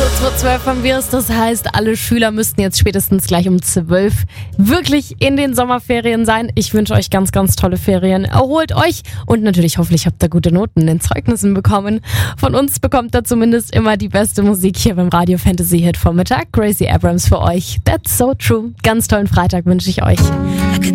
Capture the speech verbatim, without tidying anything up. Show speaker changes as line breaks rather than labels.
Kurz vor zwölf haben wir es, das heißt, alle Schüler müssten jetzt spätestens gleich um zwölf wirklich in den Sommerferien sein. Ich wünsche euch ganz, ganz tolle Ferien. Erholt euch und natürlich hoffentlich habt ihr gute Noten in den Zeugnissen bekommen. Von uns bekommt ihr zumindest immer die beste Musik hier beim Radio Fantasy Hit Vormittag. Gracie Abrams für euch. That's so true. Ganz tollen Freitag wünsche ich euch.